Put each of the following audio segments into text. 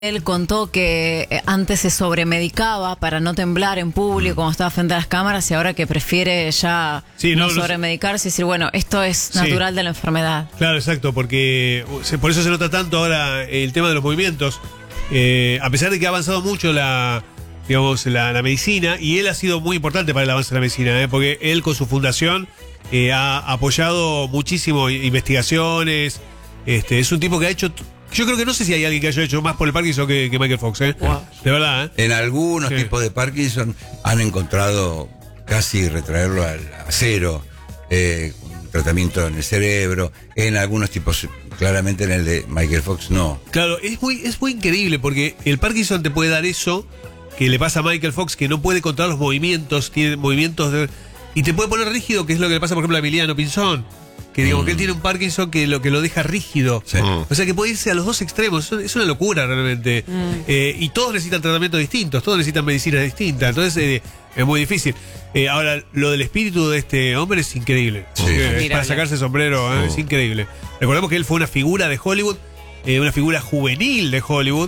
Él contó que antes se sobremedicaba para no temblar en público cuando estaba frente a las cámaras y ahora que prefiere ya no sobremedicarse y decir, bueno, esto es natural de la enfermedad. Claro, exacto, porque por eso se nota tanto ahora el tema de los movimientos. A pesar de que ha avanzado mucho la medicina, y él ha sido muy importante para el avance de la medicina, porque él con su fundación ha apoyado muchísimo investigaciones. Es un tipo que ha hecho... Yo creo que no sé si hay alguien que haya hecho más por el Parkinson que Michael Fox, Wow. De verdad, En algunos tipos de Parkinson han encontrado casi retraerlo a cero, un tratamiento en el cerebro. En algunos tipos, claramente en el de Michael Fox, no. Claro, es muy increíble porque el Parkinson te puede dar eso que le pasa a Michael Fox, que no puede controlar los movimientos, tiene movimientos y te puede poner rígido, que es lo que le pasa, por ejemplo, a Emiliano Pinzón. Que digamos que él tiene un Parkinson que lo deja rígido. Sí. O sea que puede irse a los dos extremos. Es una locura realmente. Y todos necesitan tratamientos distintos, todos necesitan medicinas distintas. Entonces es muy difícil. Ahora, lo del espíritu de este hombre es increíble. Sí. Es para sacarse el sombrero, es increíble. Recordemos que él fue una figura de Hollywood, una figura juvenil de Hollywood.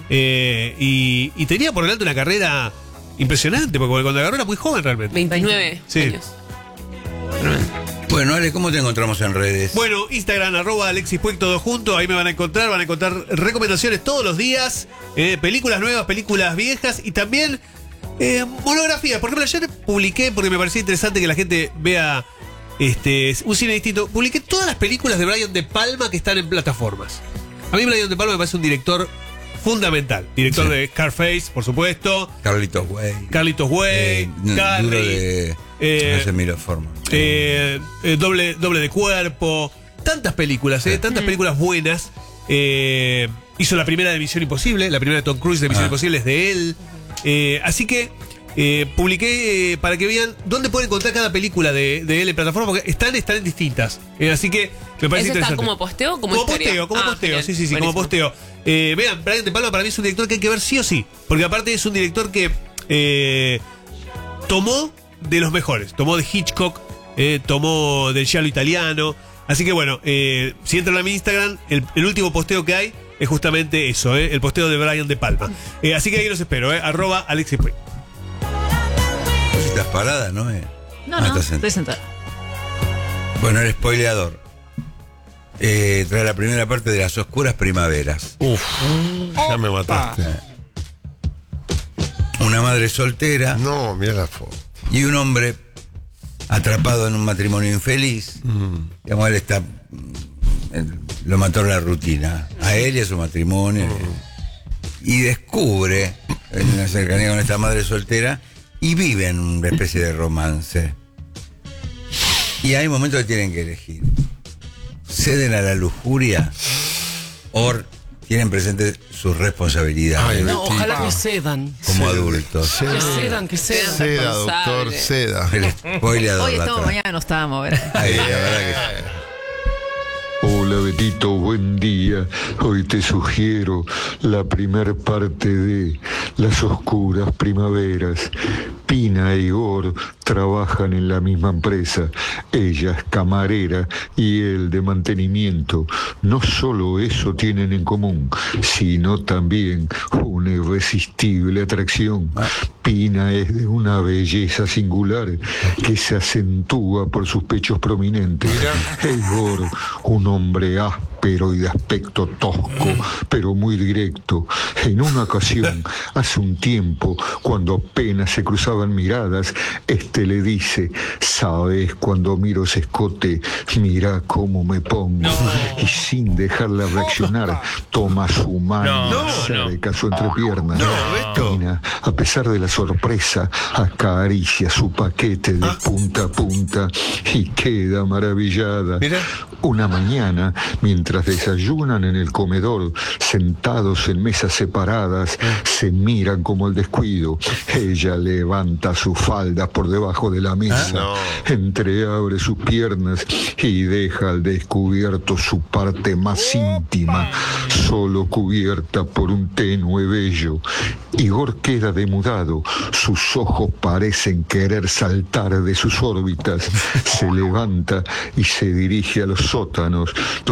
Y tenía por delante una carrera impresionante, porque cuando agarró era muy joven realmente. 29 años. Bueno, Ale, ¿cómo te encontramos en redes? Bueno, Instagram, @AlexisPuig, todo junto. Ahí me van a encontrar recomendaciones todos los días. Películas nuevas, películas viejas y también monografías. Por ejemplo, ayer publiqué, porque me parecía interesante que la gente vea un cine distinto. Publiqué todas las películas de Brian De Palma que están en plataformas. A mí Brian De Palma me parece un director fundamental. Director de Scarface, por supuesto. Carlitos Way. Carrie. No sé, mira forma. Doble de cuerpo. Tantas películas, tantas películas buenas. Hizo la primera de Misión Imposible. La primera de Tom Cruise de Misión Imposible es de él. Así que publiqué para que vean dónde pueden encontrar cada película de él en plataforma, porque están en distintas. Así que me parece interesante. ¿Está como posteo o como posteo? Como posteo, sí, buenísimo. Como posteo. Vean, Brian De Palma para mí es un director que hay que ver sí o sí. Porque aparte es un director que tomó de los mejores. Tomó de Hitchcock, tomó del giallo italiano. Así que bueno, si entran a mi Instagram, el último posteo que hay es justamente eso, el posteo de Brian De Palma. Así que ahí los espero, @AlexisPuig. Vos estás parada, ¿no? No, estoy sentada. Bueno, el spoileador trae la primera parte de Las Oscuras Primaveras. Ya me mataste. Una madre soltera. No, mira la foto. Y un hombre atrapado en un matrimonio infeliz. Digamos, él está... lo mató la rutina. A él y a su matrimonio. Y descubre, en la cercanía con esta madre soltera, y vive en una especie de romance. Y hay momentos que tienen que elegir. ¿Ceden a la lujuria o tienen presente sus responsabilidades? No, ojalá que cedan. Como adultos. Que cedan. Seda, doctor, seda. El spoileador. Hoy estamos, mañana no estábamos, ¿verdad? Ahí, la verdad que... Hola Betito, buen día. Hoy te sugiero la primer parte de Las Oscuras Primaveras. Pina e Igor trabajan en la misma empresa. Ella es camarera y él de mantenimiento. No solo eso tienen en común, sino también una irresistible atracción. Pina es de una belleza singular que se acentúa por sus pechos prominentes. E Igor, un hombre áspero y de aspecto tosco, pero muy directo. En una ocasión, hace un tiempo, cuando apenas se cruzaban miradas, le dice: ¿sabes? Cuando miro ese escote, mira cómo me pongo. Y sin dejarla reaccionar, toma su mano y cerca su entrepierna. Pina, a pesar de la sorpresa, acaricia su paquete de punta a punta y queda maravillada. Una mañana, mientras desayunan en el comedor, sentados en mesas separadas, se miran como al descuido. Ella levanta sus faldas por debajo de la mesa, entreabre sus piernas y deja al descubierto su parte más íntima, solo cubierta por un tenue vello. Igor queda demudado, sus ojos parecen querer saltar de sus órbitas. Se levanta y se dirige a los sótanos, donde realiza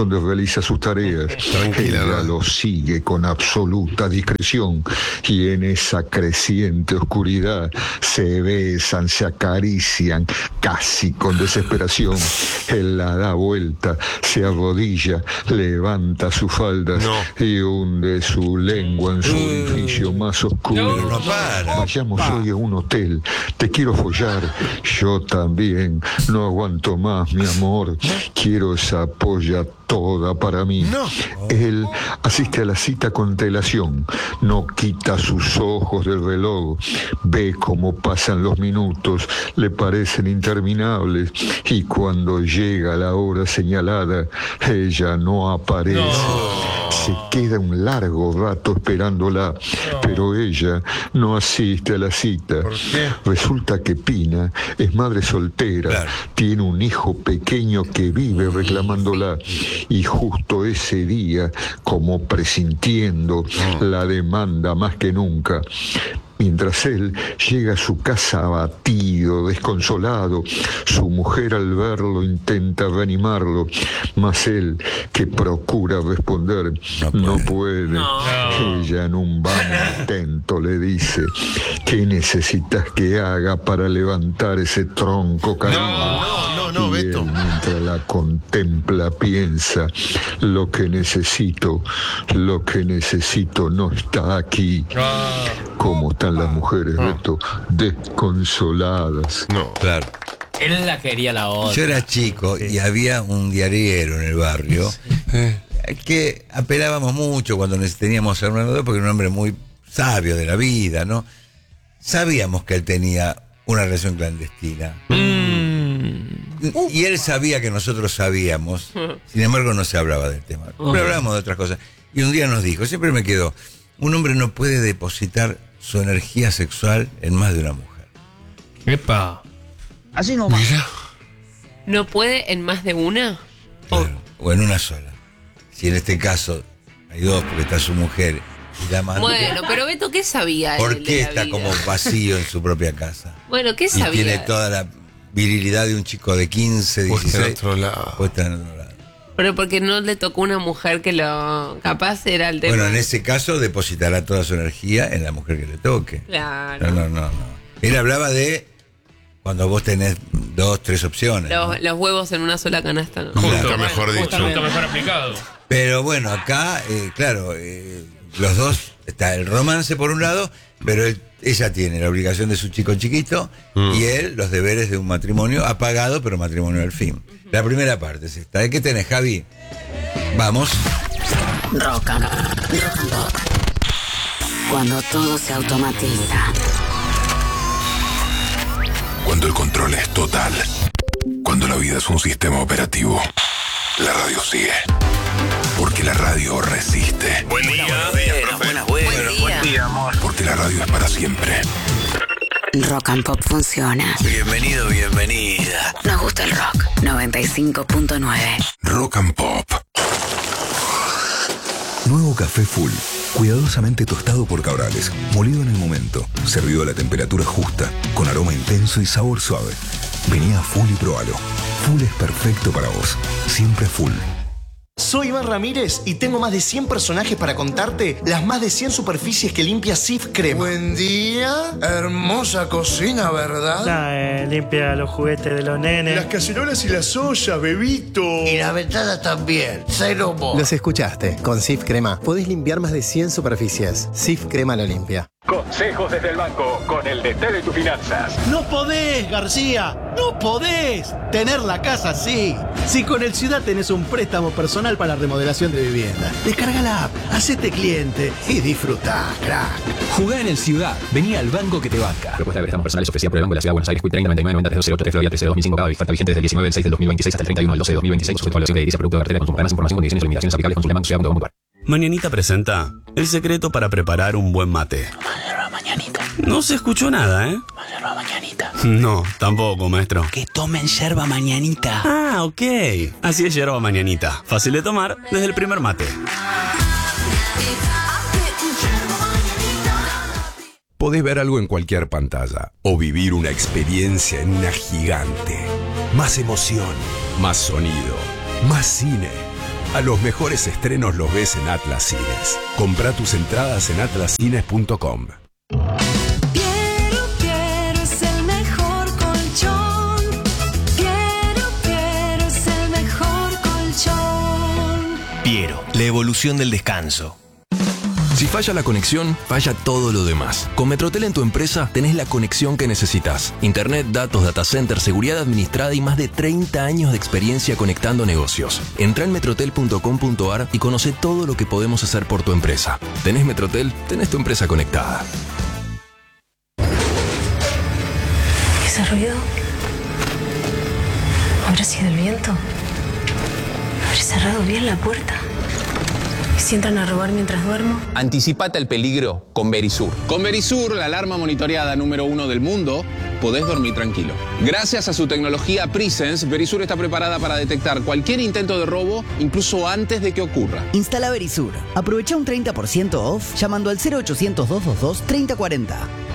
realiza sus tareas. Tranquila, Ella ¿no? lo sigue con absoluta discreción y en esa creciente oscuridad se besan, se acarician casi con desesperación. Él la da vuelta, se arrodilla, levanta sus faldas y hunde su lengua en su orificio más oscuro. No para. Vayamos hoy a un hotel, te quiero follar. Yo también, no aguanto más, mi amor. Quiero esa polla toda para mí. Él asiste a la cita con antelación, no quita sus ojos del reloj, ve cómo pasan los minutos, le parecen interminables, y cuando llega la hora señalada, ella no aparece. Se queda un largo rato esperándola, pero ella no asiste a la cita. ¿Por qué? Resulta que Pina es madre soltera, Claro. tiene un hijo pequeño que vive reclamándola, y justo ese día, como presintiendo, la demanda más que nunca. Mientras él llega a su casa abatido, desconsolado, su mujer al verlo intenta reanimarlo, mas él, que procura responder, no puede. Ella en un vano intento le dice: ¿qué necesitas que haga para levantar ese tronco, cariño? No, Y Beto. él, mientras la contempla, piensa: lo que necesito no está aquí. ¿Cómo están las mujeres, Beto? Desconsoladas. No. Claro. Él la quería la otra. Yo era chico y había un diariero en el barrio que apelábamos mucho cuando teníamos a Hernando, porque era un hombre muy sabio de la vida, ¿no? Sabíamos que él tenía una relación clandestina. Y él sabía que nosotros sabíamos, sin embargo no se hablaba del tema. Pero hablábamos de otras cosas. Y un día nos dijo, siempre me quedó, un hombre no puede depositar su energía sexual en más de una mujer. Epa. ¿No puede en más de una? Claro, o en una sola. Si en este caso hay dos, porque está su mujer y la amante. Bueno, pero Beto, ¿qué sabía él ¿Por de qué la está vida? como vacío en su propia casa? Bueno, ¿qué Y sabía? tiene toda la virilidad de un chico de 15, Puesta en 16. otro lado. Puesta en otro lado. Pero porque no le tocó una mujer que lo... Capaz era el tema. Bueno, en ese caso depositará toda su energía en la mujer que le toque. Claro. No. Él hablaba de cuando vos tenés 2, 3 opciones. ¿no? Los huevos en una sola canasta, ¿no? Nunca mejor dicho. Nunca mejor aplicado. Pero bueno, acá, claro, los dos, está el romance por un lado, pero ella tiene la obligación de su chico chiquito y él los deberes de un matrimonio apagado, pero matrimonio al fin. La primera parte es esta. ¿Qué tenés, Javi? Vamos. Rock and Pop. Cuando todo se automatiza. Cuando el control es total. Cuando la vida es un sistema operativo. La radio sigue. Porque la radio resiste. Buen día. Buen día. amor. Porque la radio es para siempre. Rock and Pop funciona. Bienvenido, bienvenida. Nos gusta el rock. 95.9. Rock and Pop. Nuevo café Full, cuidadosamente tostado por Cabrales, molido en el momento, servido a la temperatura justa, con aroma intenso y sabor suave. Vení a Full y probalo. Full es perfecto para vos, siempre Full. Soy Iván Ramírez y tengo más de 100 personajes para contarte las más de 100 superficies que limpia Cif Crema. Buen día, hermosa cocina, ¿verdad? Limpia los juguetes de los nenes. Las cacerolas y las ollas, bebito. Y las ventanas también, cero mo. Los escuchaste, con Cif Crema podés limpiar más de 100 superficies. Cif Crema lo limpia. Consejos desde el banco con el DT de tus finanzas. No podés, García, no podés tener la casa así. Si con el Ciudad tenés un préstamo personal para remodelación de vivienda, descarga la app, hacete cliente y disfrutá, crack. Jugá en el Ciudad, vení al banco que te banca. Propuesta de préstamos personales ofrecida por el Banco de la Ciudad de Buenos Aires, 30 99 90 308 3 13 2005, cada oferta vigente desde el 19 del 6 del 2026 hasta el 31 del 12 de 2026, sujeto a evaluación de edilicia, producto de cartera, consumo. Para más información, condiciones y limitaciones aplicables, consulte banco. Mañanita presenta el secreto para preparar un buen mate. No se escuchó nada, ¿eh? Mañanita. No, tampoco, maestro. Que tomen yerba mañanita. Ah, ok. Así es yerba mañanita. Fácil de tomar desde el primer mate. Podés ver algo en cualquier pantalla o vivir una experiencia en una gigante. Más emoción, más sonido, más cine. A los mejores estrenos los ves en Atlas Cines. Compra tus entradas en atlascines.com. Piero es el mejor colchón. Piero es el mejor colchón. Piero, la evolución del descanso. Si falla la conexión, falla todo lo demás. Con Metrotel en tu empresa tenés la conexión que necesitas. Internet, datos, data center, seguridad administrada y más de 30 años de experiencia conectando negocios. Entrá en metrotel.com.ar y conoce todo lo que podemos hacer por tu empresa. ¿Tenés Metrotel? Tenés tu empresa conectada. ¿Ese ruido? ¿Habrá sido el viento? ¿Habré cerrado bien la puerta? ¿Y si entran a robar mientras duermo? Anticipate al peligro con Verisur. Con Verisur, la alarma monitoreada número 1 del mundo, podés dormir tranquilo. Gracias a su tecnología Presence, Verisur está preparada para detectar cualquier intento de robo, incluso antes de que ocurra. Instala Verisur. Aprovecha un 30% off llamando al 0800 222 3040.